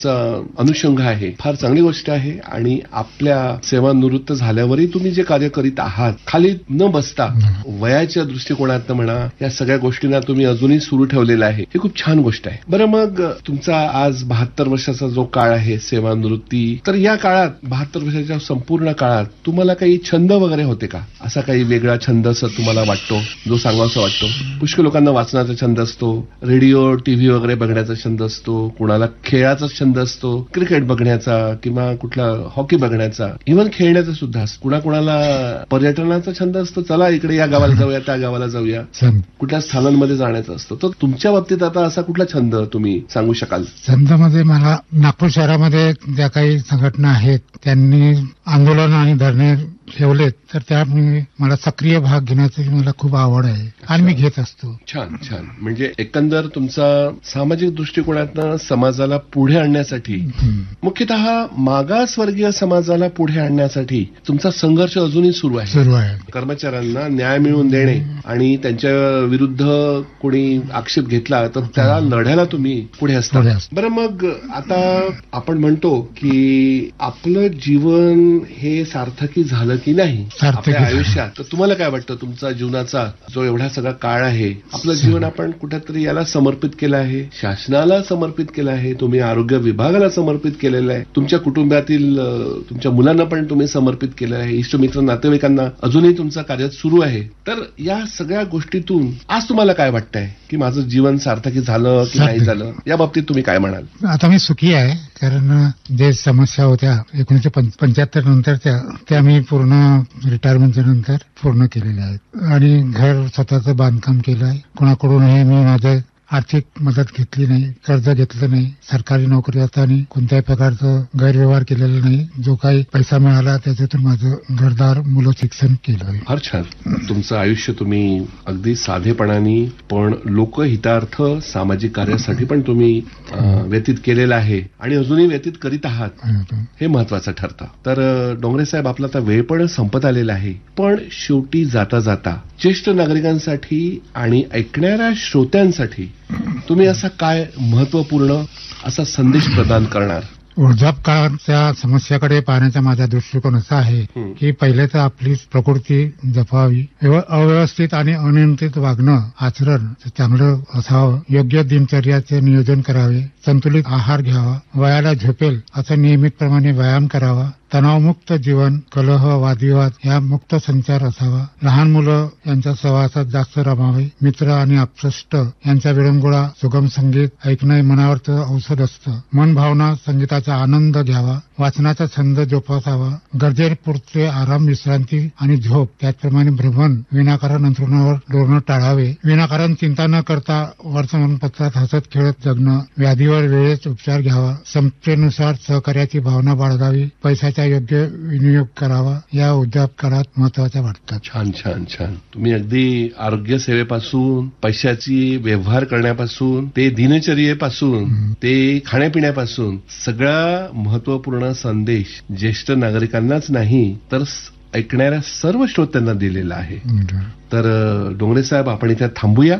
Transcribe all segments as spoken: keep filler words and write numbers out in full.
अनुषंग आहे, फार चांगली गोष्ट आहे. आणि आपल्या सेवानिवृत्त झाल्यावरही तुम्ही जे कार्य करीत आहात, खाली न बसता वयाच्या दृष्टिकोनातनं म्हणा, या सगळ्या गोष्टींना तुम्ही अजूनही सुरू ठेवलेलं आहे, ही खूप छान गोष्ट आहे. बरं, मग तुमचा आज बहात्तर वर्षाचा जो काळ आहे सेवानिवृत्ती, तर या काळात बहात्तर वर्षाच्या संपूर्ण काळात तुम्हाला काही छंद वगैरे होते का? असा काही वेगळा छंद असं तुम्हाला वाटतो जो सांगावासा वाटतो? पुष्कळ लोकांना वाचनाचा छंद असतो, रेडिओ टीव्ही वगैरे बघण्याचा छंद असतो, कुणाला खेळाचा छंद असतो, क्रिकेट बघण्याचा किंवा कुठला हॉकी बघण्याचा, इव्हन खेळण्याचा सुद्धा. कुणाकुणाला पर्यटनाचा छंद असतो, चला इकडे या गावाला जाऊया, त्या गावाला जाऊया, कुठल्या स्थानांमध्ये जाण्याचा असतो. तर तुमच्या बाबतीत आता असा कुठला छंद तुम्ही सांगू शकाल? छंदमध्ये मला नागपूर शहरामध्ये ज्या काही संघटना आहेत त्यांनी आंदोलन आणि धरणे ठेवलेत, तर त्यामुळे मला सक्रिय भाग घेण्याची मला खूप आवड आहे आणि मी घेत असतो. छान छान. म्हणजे एकंदर तुमचा सामाजिक दृष्टिकोनातनं समाजाला पुढे आणण्यासाठी, मुख्यतः मागासवर्गीय समाजाला पुढे आणण्यासाठी तुमचा संघर्ष अजूनही सुरू आहे. सुरू आहे. कर्मचाऱ्यांना न्याय मिळवून देणे आणि त्यांच्या विरुद्ध कोणी आक्षेप घेतला तर त्या लढ्याला तुम्ही पुढे असता. बरं, मग आता आपण म्हणतो की आपलं जीवन हे सार्थकी झालं की नाही आपल्या आयुष्यात, तर तुम्हाला काय वाटतं? तुमचा जीवनाचा जो एवढा सगळा काळ आहे, आपलं जीवन आपण कुठेतरी याला समर्पित केलं आहे, शासनाला समर्पित केलं आहे, तुम्ही आरोग्य विभागाला समर्पित केलेलं आहे, तुमच्या कुटुंबातील तुमच्या मुलांना पण तुम्ही समर्पित केलं आहे, इष्टमित्र नातेवाईकांना अजूनही तुमचं कार्य सुरू आहे. तर या सगळ्या गोष्टीतून आज तुम्हाला काय वाटतंय की माझं जीवन सार्थकी झालं की नाही झालं, या बाबतीत तुम्ही काय म्हणाल? आता मी सुखी आहे, कारण जे समस्या होत्या एकोणीसशे पंच्याहत्तर नंतर त्या त्या मी पूर्ण रिटायरमेंटच्या नंतर पूर्ण केलेल्या आहेत आणि घर स्वतःचं बांधकाम केलं आहे. कोणाकडूनही मी माझं आर्थिक मदत घेतली नाही, कर्ज घेतलं नाही, सरकारी नोकरी असताना कोणत्याही प्रकारचं गैरव्यवहार केलेला नाही. जो काही पैसा मिळाला त्याच्यातून माझं घरदार मुलं शिक्षण केलं आहे. फार छान. तुमचं आयुष्य तुम्ही अगदी साधेपणाने पण लोकहितार्थ सामाजिक कार्यासाठी पण तुम्ही व्यतीत केलेलं आहे आणि अजूनही व्यतीत करीत आहात, हे महत्वाचं ठरतं. तर डोंगरे साहेब, आपला आता वेळ पण संपत आलेला आहे, पण शेवटी जाता जाता ज्येष्ठ नागरिकांसाठी आणि ऐकणाऱ्या श्रोत्यांसाठी तुम्ही असा काय महत्वपूर्ण असा संदेश प्रदान करणार? वृद्धापकाळाच्या समस्याकडे पाहण्याचा माझा दृष्टिकोन असा आहे की पहिले तर आपली प्रकृती जपावी, अव्यवस्थित आणि अनियंत्रित वागणं, आचरण चांगलं असावं, योग्य दिनचर्याचे नियोजन करावे, संतुलित आहार घ्यावा, वयाला झोपेल असं नियमितप्रमाणे व्यायाम करावा, तणावमुक्त जीवन, कलह, वादविवाद या मुक्त संचार असावा, लहान मुलं यांच्या सहवासात जास्त रमावे, मित्र आणि आप्तष्ट यांचा विरंगुळा, सुगम संगीत ऐकणं मनावरचं औषध असतं, मन भावना संगीताचा आनंद घ्यावा, वाचनाचा छंद जोपासावा, गरजेपुरते आराम, विश्रांती आणि झोप, त्याचप्रमाणे भ्रमण, विनाकारण अंथरुणावर डोरणं टाळावे, विनाकारण चिंता न करता वर्तमानपत्रात हसत खेळत जगणं, व्याधीवर वेळेत उपचार घ्यावा, क्षमतेनुसार सहकार्याची भावना बाळगावी, पैशाच्या योग्य विनियोग करावा, या वृद्धापकाळात महत्वाच्या वाटतात. छान छान छान. तुम्ही अगदी आरोग्य सेवेपासून, पैशाची व्यवहार करण्यापासून ते दिनचर्येपासून ते खाण्यापिण्यापासून सगळा महत्वपूर्ण संदेश ज्येष्ठ नागरिकांनाच नाही तर ऐकणाऱ्या सर्व श्रोत्यांना दिलेला आहे. तर डोंगरे साहेब, आपण इथे थांबूया.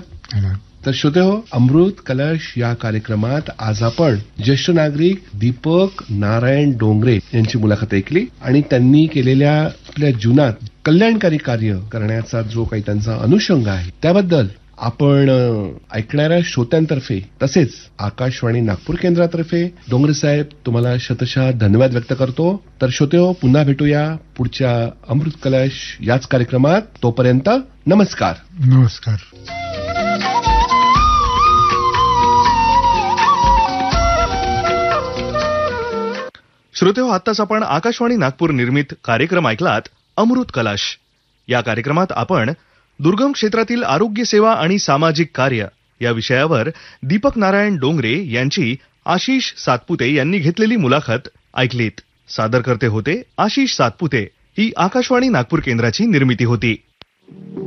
तर श्रोते हो, अमृत कलश या कार्यक्रमात आज आपण ज्येष्ठ नागरिक दीपक नारायण डोंगरे यांची मुलाखत ऐकली आणि त्यांनी केलेल्या आपल्या जीवनात कल्याणकारी कार्य करण्याचा जो काही त्यांचा अनुषंग आहे त्याबद्दल आपण ऐकणाऱ्या श्रोत्यांतर्फे तसेच आकाशवाणी नागपूर केंद्रातर्फे डोंगरे साहेब तुम्हाला शतशः धन्यवाद व्यक्त करतो. तर श्रोते हो, पुन्हा भेटूया पुढच्या अमृत कलश याच कार्यक्रमात. तोपर्यंत नमस्कार. नमस्कार. श्रोते हो, आत्ताच आपण आकाशवाणी नागपूर निर्मित कार्यक्रम ऐकलात अमृत कलश. या कार्यक्रमात आपण दुर्गम क्षेत्रातील आरोग्य सेवा आणि सामाजिक कार्य या विषयावर दीपक नारायण डोंगरे यांची आशिष सातपुते यांनी घेतलेली मुलाखत ऐकलीत. सादर करते होते आशिष सातपुते. ही आकाशवाणी नागपूर केंद्राची निर्मिती होती.